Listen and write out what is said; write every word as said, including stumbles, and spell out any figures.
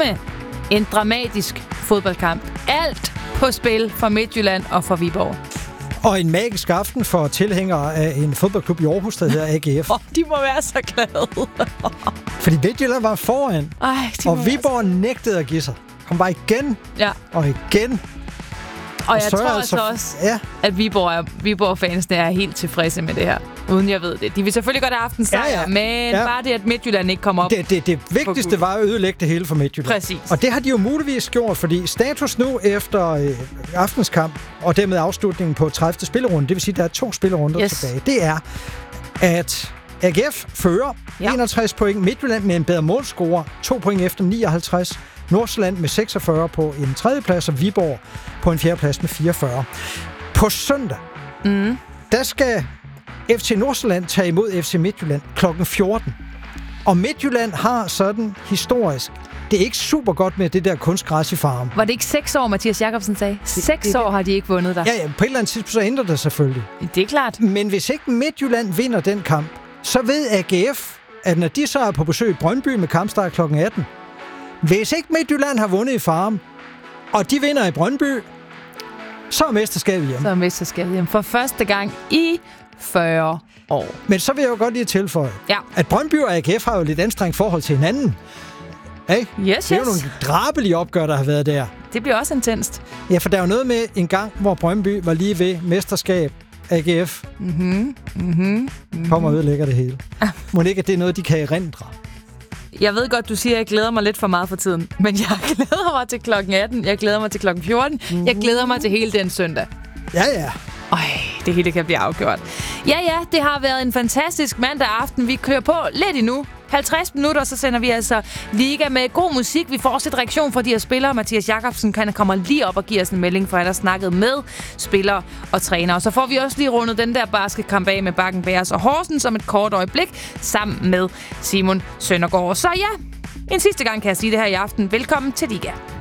dømme en dramatisk fodboldkamp. Alt på spil for Midtjylland og for Viborg. Og en magisk aften for tilhængere af en fodboldklub i Aarhus, der hedder A G F. Oh, de må være så glade. Fordi Midtjylland var foran, Ej, og Viborg nægtede at give sig. Kom bare igen, ja. og igen. Og jeg og tror altså også, ja. at Viborg, er, Viborg-fansene er helt tilfredse med det her. Uden jeg ved det. De vil selvfølgelig godt have haft en sejr, ja, ja. men ja. bare det, at Midtjylland ikke kommer op. Det, det, det vigtigste var at ødelægge det hele for Midtjylland. Præcis. Og det har de jo muligvis gjort, fordi status nu efter øh, aftenskamp, og dermed afslutningen på tredivte spillerunde, det vil sige, at der er to spillerunder yes. tilbage, det er, at A G F fører ja. enogtres point, Midtjylland med en bedre målscorer, to point efter nioghalvtreds, Nordsjælland med seksogfyrre på en tredjeplads, og Viborg på en fjerdeplads med fireogfyrre. På søndag, mm. der skal F C Nordsjælland tage imod F C Midtjylland klokken fjorten. Og Midtjylland har sådan historisk, det er ikke super godt med det der kunstgræs i Farum. Var det ikke seks år, Mathias Jakobsen sagde? Seks det, det, år har de ikke vundet der. Ja, ja, på et eller andet tidspunkt så ændrer det selvfølgelig. Det er klart. Men hvis ikke Midtjylland vinder den kamp, så ved A G F, at når de så er på besøg i Brøndby med kampstart klokken atten, hvis ikke Midtjylland har vundet i Farum, og de vinder i Brøndby, så er mesterskabet hjemme. Så er mesterskabet hjemme for første gang i fyrre år. Men så vil jeg jo godt lige tilføje, ja. at Brøndby og A G F har jo lidt anstrengt forhold til hinanden. Hey? Yes, det er jo yes. nogle drabelige opgør, der har været der. Det bliver også intenst. Ja, for der er jo noget med en gang, hvor Brøndby var lige ved mesterskab. A G F mm-hmm. Mm-hmm. kommer og ødelægger det hele. Må ikke, at det er noget, de kan erindre? Jeg ved godt, du siger, at jeg glæder mig lidt for meget for tiden. Men jeg glæder mig til klokken atten. Jeg glæder mig til klokken fjorten. Mm. Jeg glæder mig til hele den søndag. Ja, ja. Øj, det hele kan blive afgjort. Ja, ja, det har været en fantastisk mandag aften. Vi kører på lidt endnu. halvtreds minutter, så sender vi altså liga med god musik. Vi får også et reaktion fra de her spillere. Mathias Jakobsen kan kommer lige op og giver os en melding, for han har snakket med spillere og trænere. Og så får vi også lige rundet den der basketkamp af med Bakken Bears og Horsens om et kort øjeblik, sammen med Simon Søndergaard. Så ja, en sidste gang kan jeg sige det her i aften. Velkommen til Liga.